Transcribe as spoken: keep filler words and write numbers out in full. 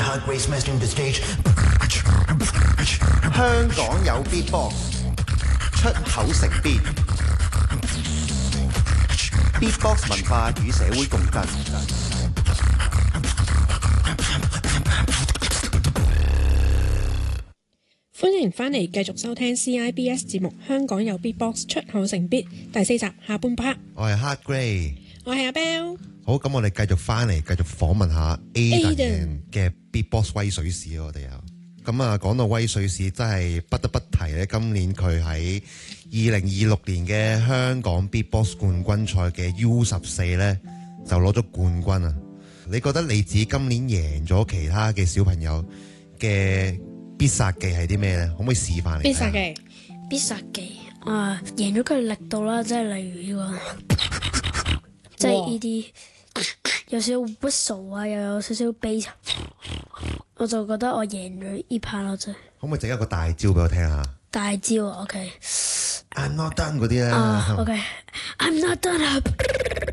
Hard Grace mastering the stage。 香港有 beatbox， 出口成 beat。beatbox 文化與社會共振。 歡迎返嚟繼續收聽 C I B S 節目《香港有 beatbox 出口成 beat》第四集下半 part。 我係 Hard Grey， 我係阿 Bell。 好，咁我哋繼續翻嚟，繼續訪問下 Aiden 嘅 beatbox 威水史啊！我哋又咁啊，講到威水史，真係不得不提咧。今年佢喺二零二六年嘅香港 beatbox 冠軍賽嘅 U 十四咧，就攞咗冠軍啊！你覺得你自己今年贏咗其他嘅小朋友嘅必殺技係啲咩咧？可唔可以示範嚟？ 必殺技， 必殺技啊！贏咗佢力度啦，即係例如呢、這個，即係呢啲有少少 whistle 啊，又有少少 bass， 我就覺得我贏咗呢 part 咯，真係。 可唔可以整一個大招俾我聽下？ 大招啊 ，OK。 I'm not done 嗰啲咧。 啊 ，OK。I'm not done